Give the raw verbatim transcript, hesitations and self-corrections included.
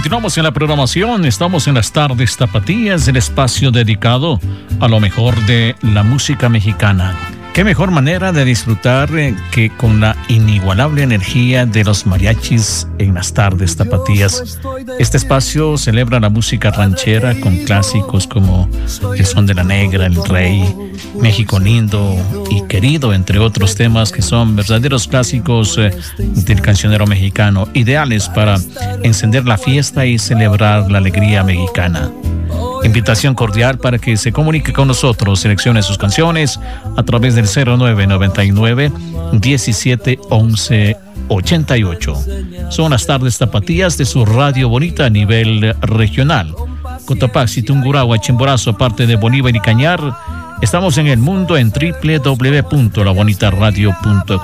Continuamos en la programación, estamos en las tardes tapatías, el espacio dedicado a lo mejor de la música mexicana. Qué mejor manera de disfrutar eh, que con la inigualable energía de los mariachis en las tardes tapatías. Este espacio celebra la música ranchera con clásicos como El Son de la Negra, El Rey, México Lindo y Querido, entre otros temas que son verdaderos clásicos eh, del cancionero mexicano, ideales para encender la fiesta y celebrar la alegría mexicana. Invitación cordial para que se comunique con nosotros, seleccione sus canciones a través del cero nueve noventa y nueve diecisiete once ochenta y ocho. Son las tardes tapatías de su radio bonita a nivel regional. Cotopaxi, Tungurahua, Chimborazo, parte de Bolívar y Cañar. Estamos en el mundo en doble u doble u doble u punto la bonita radio punto com.